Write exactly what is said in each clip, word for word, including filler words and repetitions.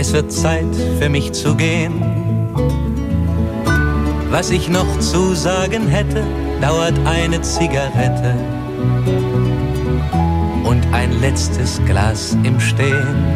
Es wird Zeit für mich zu gehen. Was ich noch zu sagen hätte, dauert eine Zigarette und ein letztes Glas im Stehen.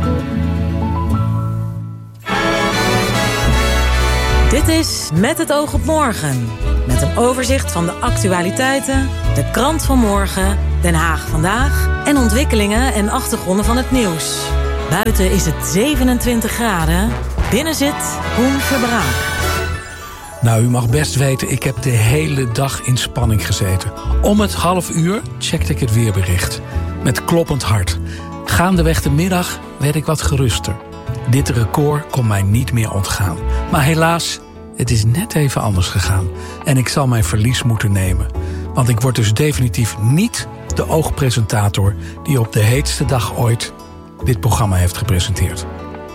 Dit is Met het oog op morgen. Met een overzicht van de actualiteiten, de krant van morgen, Den Haag vandaag en ontwikkelingen en achtergronden van het nieuws. Buiten is het zevenentwintig graden. Binnen zit Koen Verbraak. Nou, u mag best weten, ik heb de hele dag in spanning gezeten. Om het half uur checkte ik het weerbericht. Met kloppend hart. Gaandeweg de middag werd ik wat geruster. Dit record kon mij niet meer ontgaan. Maar helaas, het is net even anders gegaan. En ik zal mijn verlies moeten nemen. Want ik word dus definitief niet de oogpresentator die op de heetste dag ooit dit programma heeft gepresenteerd.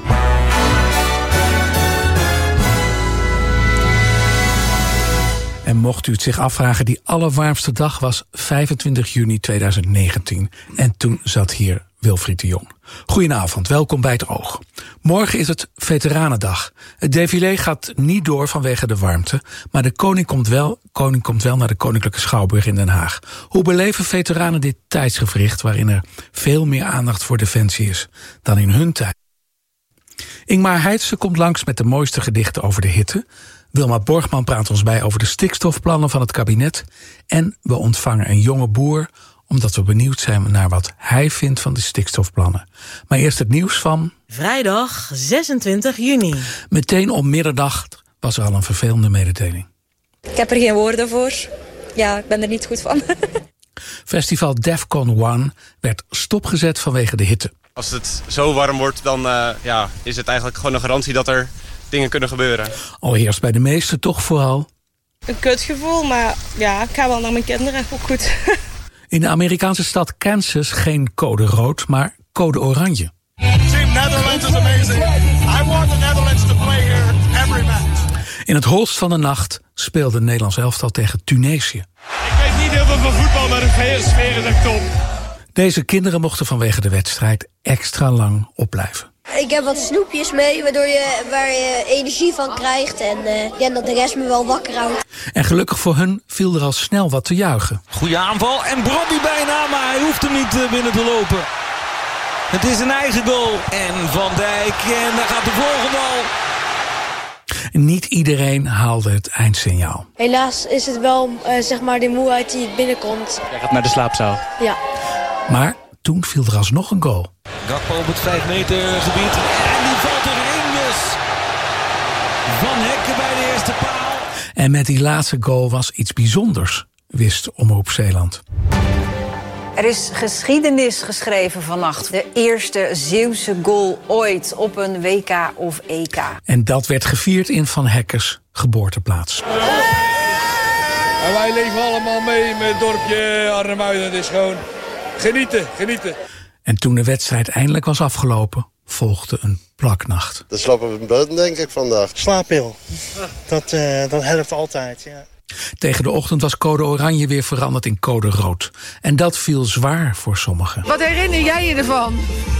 En mocht u het zich afvragen, die allerwarmste dag was vijfentwintig juni tweeduizend negentien. En toen zat hier Wilfried de Jong. Goedenavond, welkom bij het Oog. Morgen is het Veteranendag. Het défilé gaat niet door vanwege de warmte, maar de koning komt wel, koning komt wel naar de Koninklijke Schouwburg in Den Haag. Hoe beleven veteranen dit tijdsgewricht waarin er veel meer aandacht voor defensie is dan in hun tijd? Ingmar Heitse komt langs met de mooiste gedichten over de hitte. Wilma Borgman praat ons bij over de stikstofplannen van het kabinet. En we ontvangen een jonge boer, omdat we benieuwd zijn naar wat hij vindt van de stikstofplannen. Maar eerst het nieuws van vrijdag zesentwintig juni. Meteen om middernacht was er al een vervelende mededeling. Ik heb er geen woorden voor. Ja, ik ben er niet goed van. Festival Defcon één werd stopgezet vanwege de hitte. Als het zo warm wordt, dan uh, ja, is het eigenlijk gewoon een garantie dat er dingen kunnen gebeuren. Al heerst bij de meesten toch vooral een kutgevoel, maar ja, ik ga wel naar mijn kinderen, ook goed. In de Amerikaanse stad Kansas geen code rood, maar code oranje. Team Netherlands is amazing. I want the Netherlands to play here every match. In het holst van de nacht speelde het Nederlands elftal tegen Tunesië. Ik weet niet heel veel van voetbal, maar de hele sfeer is echt top. Deze kinderen mochten vanwege de wedstrijd extra lang opblijven. Ik heb wat snoepjes mee, waardoor je, waar je energie van krijgt. En uh, ik denk dat de rest me wel wakker houdt. En gelukkig voor hun viel er al snel wat te juichen. Goeie aanval en Brobby bijna, maar hij hoeft hem niet binnen te lopen. Het is een eigen goal. En Van Dijk, en daar gaat de volgende al. Niet iedereen haalde het eindsignaal. Helaas is het wel uh, zeg maar de moeheid die binnenkomt. Jij gaat naar de slaapzaal. Ja. Maar toen viel er alsnog een goal. Gakpo op het vijf meter gebied. En die valt erin dus. Van Hekken bij de eerste paal. En met die laatste goal was iets bijzonders, wist Omroep Zeeland. Er is geschiedenis geschreven vannacht. De eerste Zeeuwse goal ooit op een W K of E K. En dat werd gevierd in Van Hekkers geboorteplaats. En wij leven allemaal mee met het dorpje Arnhem-Zuid. Het is gewoon genieten, genieten. En toen de wedstrijd eindelijk was afgelopen, volgde een plaknacht. Dat slapen we buiten, denk ik, vandaag. Slaappil. Dat, uh, dat helpt altijd, ja. Tegen de ochtend was code oranje weer veranderd in code rood. En dat viel zwaar voor sommigen. Wat herinner jij je ervan?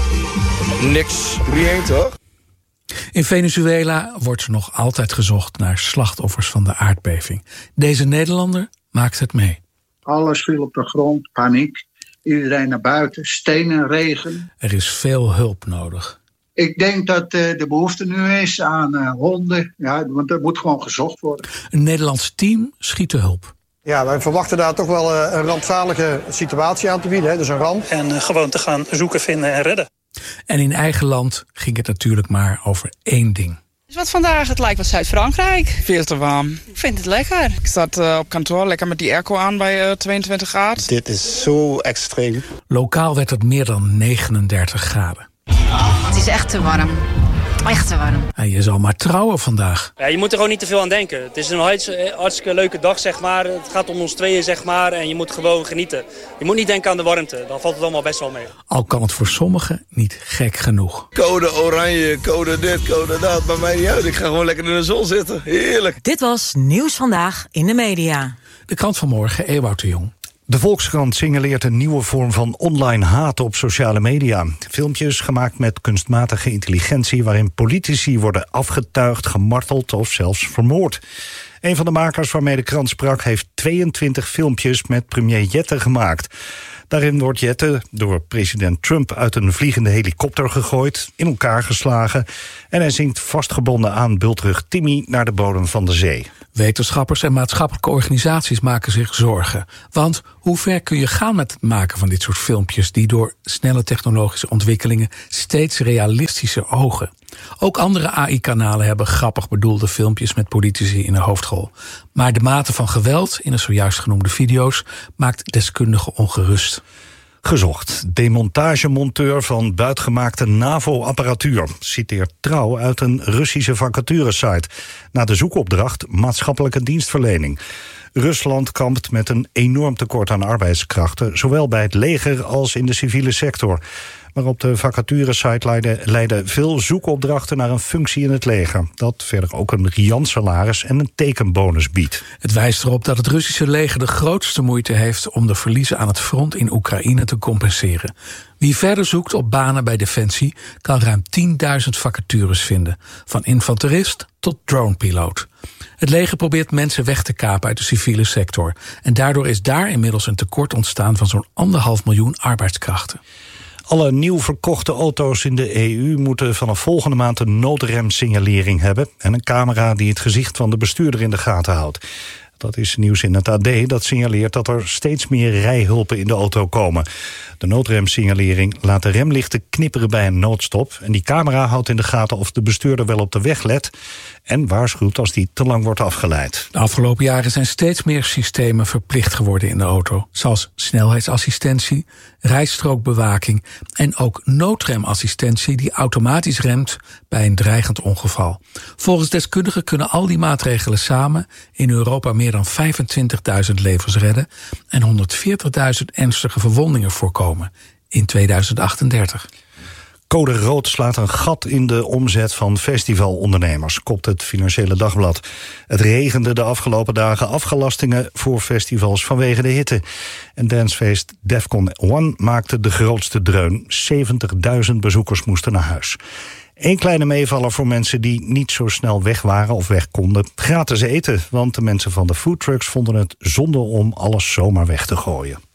Niks. Wie heen, toch? In Venezuela wordt er nog altijd gezocht naar slachtoffers van de aardbeving. Deze Nederlander maakt het mee. Alles viel op de grond, paniek. Iedereen naar buiten, stenen, regen. Er is veel hulp nodig. Ik denk dat uh, de behoefte nu is aan uh, honden. Ja, want er moet gewoon gezocht worden. Een Nederlands team schiet de hulp. Ja, wij verwachten daar toch wel uh, een rampzalige situatie aan te bieden. Hè? Dus een ramp. En uh, gewoon te gaan zoeken, vinden en redden. En in eigen land ging het natuurlijk maar over één ding. Dus wat vandaag, het lijkt wel Zuid-Frankrijk. Veel te warm. Ik vind het lekker. Ik zat uh, op kantoor lekker met die airco aan bij uh, tweeëntwintig graden. Dit is zo extreem. Lokaal werd het meer dan negenendertig graden. Het is echt te warm. Echt te warm. En je zal maar trouwen vandaag. Ja, je moet er gewoon niet te veel aan denken. Het is een hartstikke leuke dag, zeg maar. Het gaat om ons tweeën, zeg maar. En je moet gewoon genieten. Je moet niet denken aan de warmte. Dan valt het allemaal best wel mee. Al kan het voor sommigen niet gek genoeg. Code oranje, code dit, code dat. Maakt mij niet uit. Ik ga gewoon lekker in de zon zitten. Heerlijk. Dit was Nieuws Vandaag in de Media. De krant van morgen, Ewout de Jong. De Volkskrant signaleert een nieuwe vorm van online haat op sociale media. Filmpjes gemaakt met kunstmatige intelligentie waarin politici worden afgetuigd, gemarteld of zelfs vermoord. Een van de makers waarmee de krant sprak heeft tweeëntwintig filmpjes met premier Jette gemaakt. Daarin wordt Jette door president Trump uit een vliegende helikopter gegooid, in elkaar geslagen en hij zinkt vastgebonden aan bultrug Timmy naar de bodem van de zee. Wetenschappers en maatschappelijke organisaties maken zich zorgen. Want hoe ver kun je gaan met het maken van dit soort filmpjes die door snelle technologische ontwikkelingen steeds realistischer ogen? Ook andere A I-kanalen hebben grappig bedoelde filmpjes met politici in een hoofdrol. Maar de mate van geweld in de zojuist genoemde video's maakt deskundigen ongerust. Gezocht. Demontagemonteur van buitgemaakte NAVO-apparatuur, citeert Trouw uit een Russische vacaturesite. Na de zoekopdracht maatschappelijke dienstverlening. Rusland kampt met een enorm tekort aan arbeidskrachten, zowel bij het leger als in de civiele sector. Maar op de vacaturesite leiden, leiden veel zoekopdrachten naar een functie in het leger, dat verder ook een riant salaris en een tekenbonus biedt. Het wijst erop dat het Russische leger de grootste moeite heeft om de verliezen aan het front in Oekraïne te compenseren. Wie verder zoekt op banen bij Defensie kan ruim tienduizend vacatures vinden, van infanterist tot dronepiloot. Het leger probeert mensen weg te kapen uit de civiele sector en daardoor is daar inmiddels een tekort ontstaan van zo'n anderhalf miljoen arbeidskrachten. Alle nieuw verkochte auto's in de E U moeten vanaf volgende maand een noodremsignalering hebben en een camera die het gezicht van de bestuurder in de gaten houdt. Dat is nieuws in het A D, dat signaleert dat er steeds meer rijhulpen in de auto komen. De noodremsignalering laat de remlichten knipperen bij een noodstop en die camera houdt in de gaten of de bestuurder wel op de weg let en waarschuwt als die te lang wordt afgeleid. De afgelopen jaren zijn steeds meer systemen verplicht geworden in de auto, zoals snelheidsassistentie, rijstrookbewaking en ook noodremassistentie die automatisch remt bij een dreigend ongeval. Volgens deskundigen kunnen al die maatregelen samen in Europa meer dan vijfentwintigduizend levens redden en honderdveertigduizend ernstige verwondingen voorkomen in tweeduizend achtendertig. Code rood slaat een gat in de omzet van festivalondernemers, kopt het Financiële Dagblad. Het regende de afgelopen dagen afgelastingen voor festivals vanwege de hitte. En dancefeest Defcon One maakte de grootste dreun. zeventigduizend bezoekers moesten naar huis. Eén kleine meevaller voor mensen die niet zo snel weg waren of weg konden. Gratis eten, want de mensen van de foodtrucks vonden het zonde om alles zomaar weg te gooien.